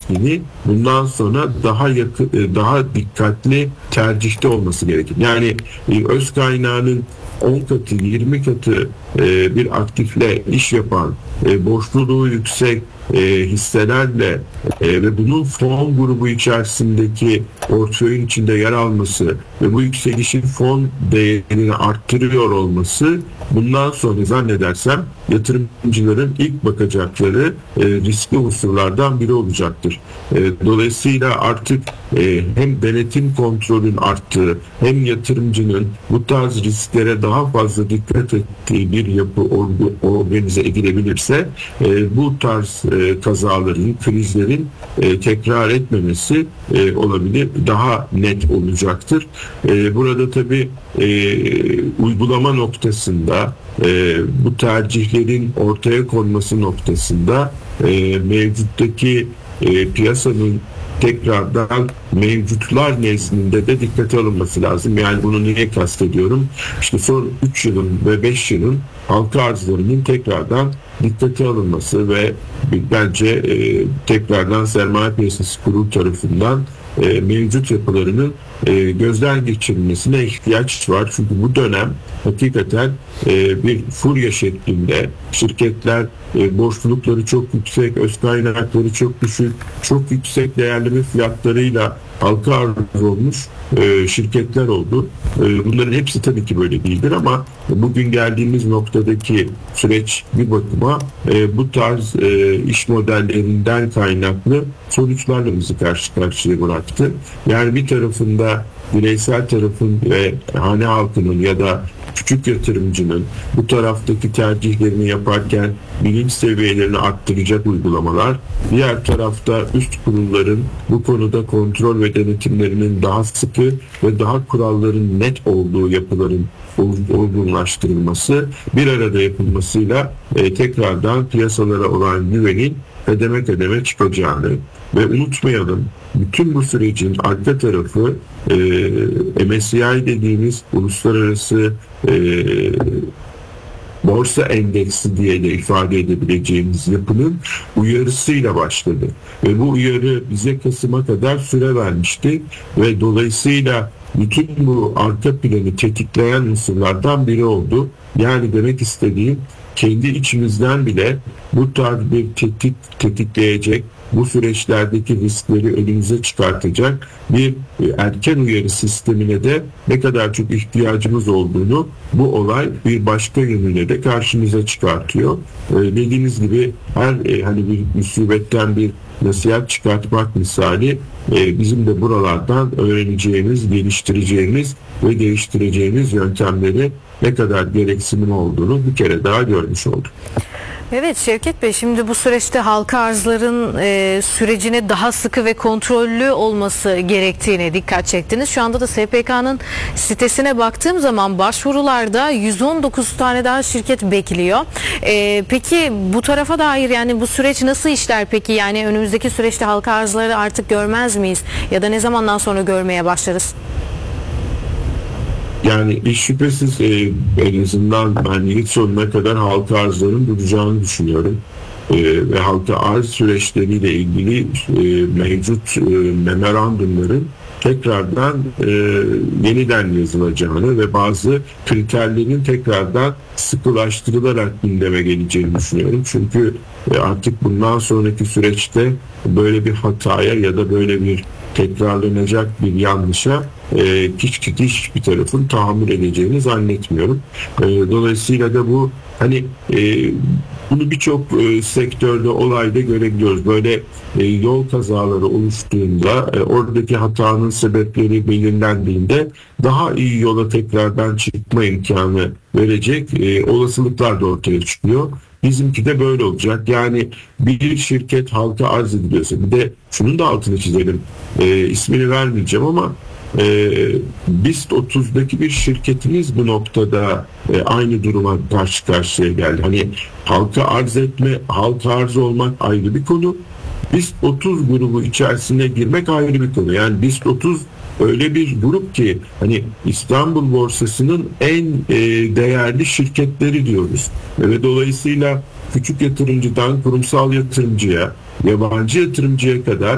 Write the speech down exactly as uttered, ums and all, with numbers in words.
riskini bundan sonra daha yakın, daha dikkatli tercihte olması gerekir. Yani öz kaynağının on katı, yirmi katı e, bir aktifle iş yapan, e, borçluluğu yüksek e, hisselerle e, ve bunun fon grubu içerisindeki portföyün içinde yer alması ve bu yükselişin fon değerini arttırıyor olması bundan sonra zannedersem yatırımcıların ilk bakacakları e, riskli unsurlardan biri olacaktır. E, dolayısıyla artık e, hem denetim kontrolün arttığı hem yatırımcının bu tarz risklere daha fazla dikkat ettiği bir yapı organize edilebilirse e, bu tarz e, kazaların, krizlerin e, tekrar etmemesi e, olabilir, daha net olacaktır. E, burada tabii e, uygulama noktasında e, bu tercihlerin ortaya konması noktasında e, mevcuttaki e, piyasanın tekrardan mevcutlar nezdinde de dikkate alınması lazım. Yani bunu niye kastediyorum? İşte son üç yılın ve beş yılın halka arzlarının tekrardan dikkate alınması ve bence e, tekrardan sermaye piyasası kurulu tarafından e, mevcut yapılarının e, gözden geçirilmesine ihtiyaç var. Çünkü bu dönem hakikaten e, bir furya şeklinde şirketler e, borçlulukları çok yüksek, öz kaynakları çok düşük, çok yüksek değerleme fiyatlarıyla halka arz olmuş e, şirketler oldu. E, bunların hepsi tabii ki böyle değildir ama bugün geldiğimiz noktadaki süreç bir bakıma e, bu tarz e, iş modellerinden kaynaklı sonuçlarla bizi karşı karşıya bıraktı. Yani bir tarafında bireysel tarafın ve hane halkının ya da küçük yatırımcının bu taraftaki tercihlerini yaparken bilinç seviyelerini arttıracak uygulamalar, diğer tarafta üst kurulların bu konuda kontrol ve denetimlerinin daha sıkı ve daha kuralların net olduğu yapıların olgunlaştırılması bir arada yapılmasıyla e, tekrardan piyasalara olan güvenin kademe kademe çıkacağını ve unutmayalım, bütün bu sürecin arka tarafı e, M S C I dediğimiz uluslararası e, borsa endeksi diye de ifade edebileceğimiz yapının uyarısıyla başladı. Ve bu uyarı bize Kasım'a kadar süre vermişti ve dolayısıyla bütün bu arka planı tetikleyen unsurlardan biri oldu. Yani demek istediğim, kendi içimizden bile bu tarz bir tetik, tetikleyecek, bu süreçlerdeki riskleri önümüze çıkartacak bir erken uyarı sistemine de ne kadar çok ihtiyacımız olduğunu bu olay bir başka yönüyle de karşımıza çıkartıyor. Ee, dediğiniz gibi her e, hani bir musibetten bir nasihat çıkartmak misali e, bizim de buralardan öğreneceğimiz, geliştireceğimiz ve değiştireceğimiz yöntemleri ne kadar gereksinim olduğunu bir kere daha görmüş olduk. Evet Şevket Bey, şimdi bu süreçte halka arzların e, sürecine daha sıkı ve kontrollü olması gerektiğine dikkat çektiniz. Şu anda da S P K'nın sitesine baktığım zaman başvurularda yüz on dokuz tane daha şirket bekliyor. E, peki bu tarafa dair, yani bu süreç nasıl işler peki? Yani önümüzdeki süreçte halka arzları artık görmez miyiz? Ya da ne zamandan sonra görmeye başlarız? Yani hiç şüphesiz e, en azından ben yıl sonuna kadar halka arzların duracağını düşünüyorum. E, ve halka arz süreçleriyle ilgili e, mevcut e, memorandumların tekrardan e, yeniden yazılacağını ve bazı kriterlerin tekrardan sıkılaştırılarak gündeme geleceğini düşünüyorum. Çünkü e, artık bundan sonraki süreçte böyle bir hataya ya da böyle bir tekrarlanacak bir yanlışa e, hiç hiçbir tarafın tahammül edeceğini zannetmiyorum. E, dolayısıyla da bu hani e, bunu birçok e, sektörde, olayda görebiliyoruz. Böyle e, yol kazaları oluştuğunda, e, oradaki hatanın sebepleri belirlendiğinde daha iyi yola tekrardan çıkma imkanı verecek e, olasılıklar da ortaya çıkıyor. Bizimki de böyle olacak. Yani bir şirket halka arz ediliyorsa, bir de şunun da altını çizelim, e, ismini vermeyeceğim ama e, BIST otuzdaki bir şirketimiz bu noktada e, aynı duruma karşı karşıya geldi. Hani halka arz etme, halka arz olmak ayrı bir konu. BIST otuz grubu içerisine girmek ayrı bir konu. Yani BIST otuz öyle bir grup ki hani İstanbul borsasının en e, değerli şirketleri diyoruz. Ve dolayısıyla küçük yatırımcıdan kurumsal yatırımcıya, yabancı yatırımcıya kadar